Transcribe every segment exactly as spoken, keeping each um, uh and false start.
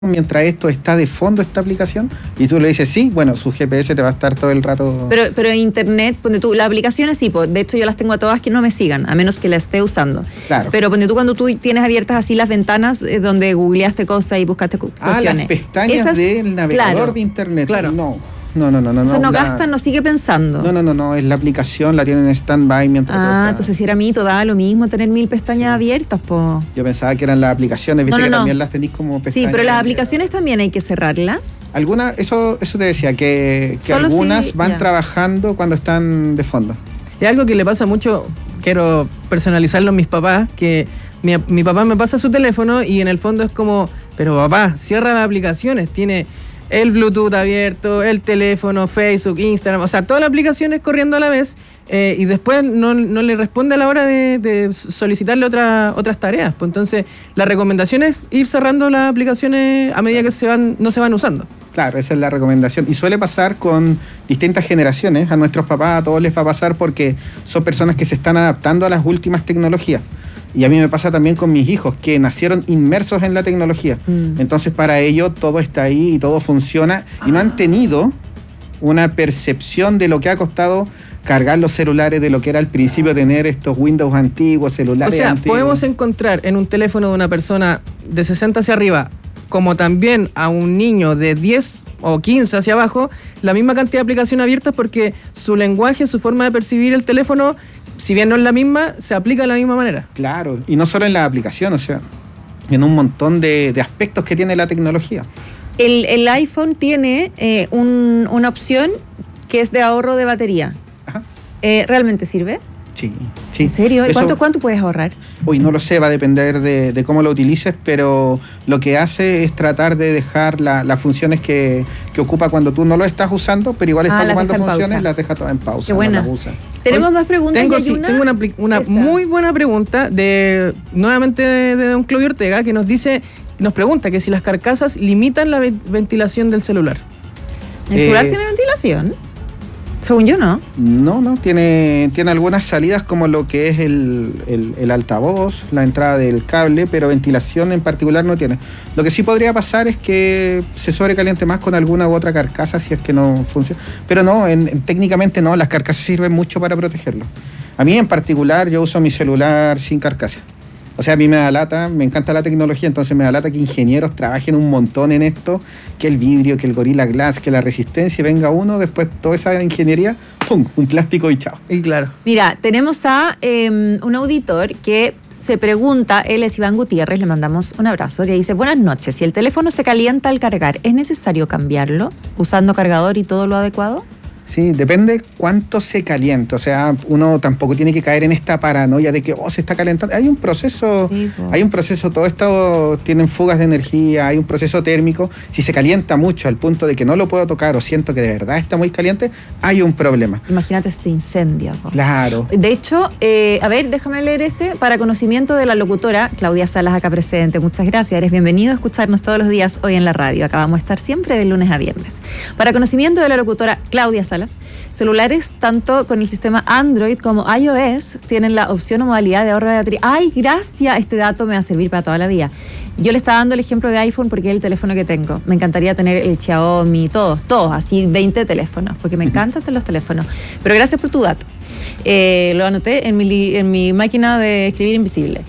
mientras esto está de fondo, esta aplicación, y tú le dices sí, bueno, su G P S te va a estar todo el rato. Pero, pero en internet, ponte tú, las aplicaciones sí, pues, de hecho yo las tengo a todas que no me sigan, a menos que las esté usando. Claro. Pero ponte tú cuando tú tienes abiertas así las ventanas eh, donde googleaste cosas y buscaste cu- Ah, cuestiones. las pestañas Esas, del navegador claro, de internet. claro. No, no, no, no. no Eso no la, gasta, no sigue pensando. No, no, no, no, es la aplicación, la tienen en stand-by mientras. Ah, entonces si era mito, da lo mismo tener mil pestañas Sí. abiertas, po. Yo pensaba que eran las aplicaciones, viste No, no, que no. también las tenéis como pestañas. Sí, pero las aplicaciones también hay que cerrarlas. Algunas, eso, eso te decía, que, que Solo algunas si- van ya. trabajando cuando están de fondo. Es algo que le pasa mucho, quiero personalizarlo a mis papás, que mi, mi papá me pasa su teléfono y en el fondo es como, pero papá, cierra las aplicaciones, tiene el Bluetooth abierto, el teléfono, Facebook, Instagram, o sea, todas las aplicaciones corriendo a la vez eh, y después no, no le responde a la hora de, de solicitarle otra, otras tareas. Pues entonces, la recomendación es ir cerrando las aplicaciones a medida que se van, no se van usando. Claro, esa es la recomendación. Y suele pasar con distintas generaciones. A nuestros papás, a todos les va a pasar porque son personas que se están adaptando a las últimas tecnologías. Y a mí me pasa también con mis hijos, que nacieron inmersos en la tecnología. Mm. Entonces, para ellos todo está ahí y todo funciona. Y no han tenido una percepción de lo que ha costado cargar los celulares, de lo que era al principio tener estos Windows antiguos, celulares O sea, antiguos. podemos encontrar en un teléfono de una persona de sesenta hacia arriba, como también a un niño de diez o quince hacia abajo, la misma cantidad de aplicaciones abiertas porque su lenguaje, su forma de percibir el teléfono, si bien no es la misma, se aplica de la misma manera. Claro, y no solo en la aplicación, o sea, en un montón de, de aspectos que tiene la tecnología. El, el iPhone tiene eh, un, una opción que es de ahorro de batería. Ajá. Eh, ¿Realmente sirve? Sí, sí. ¿En serio? Eso, ¿Cuánto, ¿Cuánto puedes ahorrar? Uy, no lo sé, va a depender de, de cómo lo utilices, pero lo que hace es tratar de dejar la, las funciones que, que ocupa cuando tú no lo estás usando, pero igual está Ah, las ocupando deja en funciones, pausa. las deja todas en pausa. Qué buena. No las usa. ¿Tenemos Hoy, más preguntas? Tengo, y hay sí, una, tengo una, una muy buena pregunta de nuevamente de, de don Claudio Ortega, que nos dice, nos pregunta que si las carcasas limitan la ve- ventilación del celular. ¿El celular Eh, tiene ventilación? Según yo, no. No, no, tiene, tiene algunas salidas como lo que es el, el, el altavoz, la entrada del cable, pero ventilación en particular no tiene. Lo que sí podría pasar es que se sobrecaliente más con alguna u otra carcasa si es que no funciona. Pero no, en, en, técnicamente no, las carcasas sirven mucho para protegerlo. A mí en particular yo uso mi celular sin carcasa. O sea, a mí me da lata, me encanta la tecnología, entonces me da lata que ingenieros trabajen un montón en esto, que el vidrio, que el Gorilla Glass, que la resistencia, y venga uno, después toda esa ingeniería, ¡pum!, un plástico y chao. Y claro. Mira, tenemos a eh, un auditor que se pregunta, él es Iván Gutiérrez, le mandamos un abrazo, que dice, buenas noches, si el teléfono se calienta al cargar, ¿es necesario cambiarlo usando cargador y todo lo adecuado? Sí, depende cuánto se calienta. O sea, uno tampoco tiene que caer en esta paranoia de que oh, se está calentando. Hay un proceso, sí, pues. hay un proceso, todo esto tienen fugas de energía, hay un proceso térmico. Si se calienta mucho al punto de que no lo puedo tocar o siento que de verdad está muy caliente, hay un problema. Imagínate si te incendia. Po. Claro. De hecho, eh, a ver, déjame leer ese para conocimiento de la locutora Claudia Salas acá presente. Muchas gracias, eres bienvenido a escucharnos todos los días hoy en la radio. Acá vamos a estar siempre de lunes a viernes. Para conocimiento de la locutora Claudia Salas, celulares tanto con el sistema Android como iOS tienen la opción o modalidad de ahorro de batería. ¡Ay, gracias! Este dato me va a servir para toda la vida. Yo le estaba dando el ejemplo de iPhone porque es el teléfono que tengo. Me encantaría tener el Xiaomi, todos, todos, así veinte teléfonos, porque me encantan los teléfonos. Pero gracias por tu dato. Eh, lo anoté en mi, en mi máquina de escribir invisible.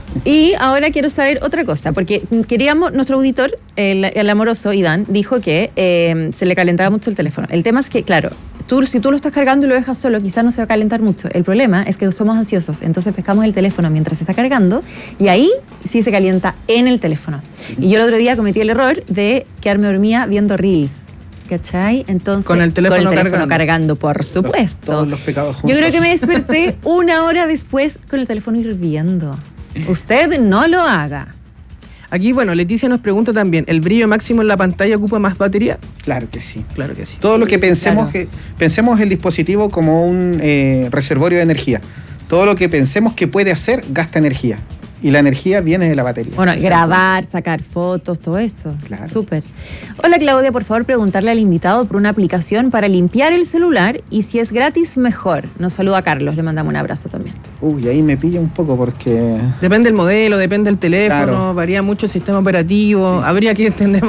Y ahora quiero saber otra cosa, porque queríamos, nuestro auditor, el, el amoroso Iván, dijo que eh, se le calentaba mucho el teléfono. El tema es que, claro, tú, si tú lo estás cargando y lo dejas solo, quizás no se va a calentar mucho. El problema es que somos ansiosos, entonces pescamos el teléfono mientras se está cargando y ahí sí se calienta en el teléfono. Y yo el otro día cometí el error de quedarme dormida viendo Reels. ¿Cachai? Entonces, con el teléfono, con el teléfono cargando. cargando, por supuesto. Todos los pecados juntos. Yo creo que me desperté una hora después con el teléfono hirviendo. Usted no lo haga. Aquí, bueno, Leticia nos pregunta también, ¿el brillo máximo en la pantalla ocupa más batería? Claro que sí. Claro que sí. Todo lo que pensemos, claro. que, pensemos el dispositivo como un eh, reservorio de energía. Todo lo que pensemos que puede hacer, gasta energía. Y la energía viene de la batería. Bueno, ¿cierto? grabar, sacar fotos, todo eso. Claro. Súper. Hola Claudia, por favor preguntarle al invitado por una aplicación para limpiar el celular y si es gratis, mejor. Nos saluda Carlos, le mandamos un abrazo también. Uy, ahí me pilla un poco porque... Depende del modelo, depende del teléfono, Claro. varía mucho el sistema operativo. Sí. Habría que entender